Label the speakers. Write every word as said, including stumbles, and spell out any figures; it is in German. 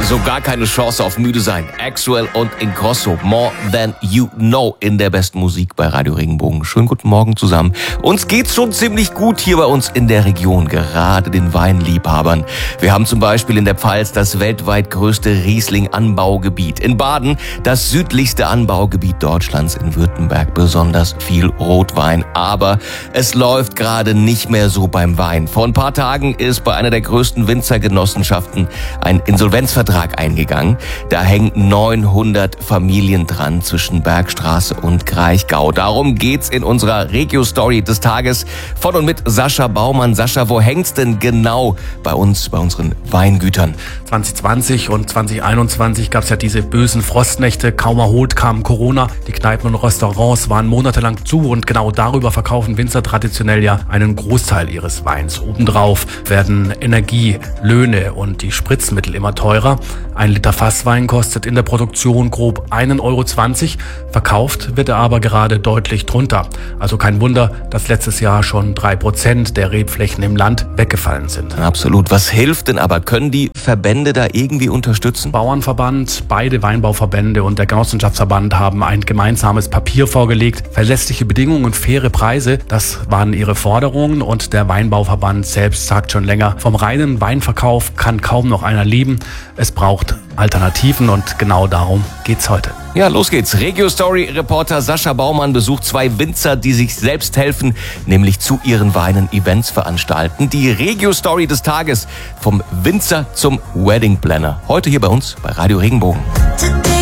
Speaker 1: So gar keine Chance auf müde sein. Axwell und Ingrosso, More Than You Know in der besten Musik bei Radio Regenbogen. Schönen guten Morgen zusammen. Uns geht's schon ziemlich gut hier bei uns in der Region, gerade den Weinliebhabern. Wir haben zum Beispiel in der Pfalz das weltweit größte Riesling-Anbaugebiet. In Baden das südlichste Anbaugebiet Deutschlands, in Württemberg besonders viel Rotwein. Aber es läuft gerade nicht mehr so beim Wein. Vor ein paar Tagen ist bei einer der größten Winzergenossenschaften ein Insolvenzvertrag eingegangen. Da hängen neunhundert Familien dran zwischen Bergstraße und Kraichgau. Darum geht's in unserer Regio-Story des Tages von und mit Sascha Baumann. Sascha, wo hängt's denn genau bei uns, bei unseren Weingütern?
Speaker 2: zwanzig zwanzig und zwanzig einundzwanzig gab's ja diese bösen Frostnächte. Kaum erholt kam Corona. Die Kneipen und Restaurants waren monatelang zu und genau darüber verkaufen Winzer traditionell ja einen Großteil ihres Weins. Obendrauf werden Energie, Löhne und die Spritzmittel immer teurer. Ein Liter Fasswein kostet in der Produktion grob einen Euro zwanzig, verkauft wird er aber gerade deutlich drunter. Also kein Wunder, dass letztes Jahr schon drei Prozent der Rebflächen im Land weggefallen sind.
Speaker 1: Absolut. Was hilft denn aber? Können die Verbände da irgendwie unterstützen?
Speaker 2: Bauernverband, beide Weinbauverbände und der Genossenschaftsverband haben ein gemeinsames Papier vorgelegt. Verlässliche Bedingungen und faire Preise, das waren ihre Forderungen und der Weinbauverband selbst sagt schon länger, vom reinen Weinverkauf kann kaum noch einer leben. Es braucht Alternativen und genau darum geht's heute.
Speaker 1: Ja, los geht's. Regio-Story-Reporter Sascha Baumann besucht zwei Winzer, die sich selbst helfen, nämlich zu ihren Weinen Events veranstalten. Die Regio-Story des Tages vom Winzer zum Wedding Planner. Heute hier bei uns bei Radio Regenbogen.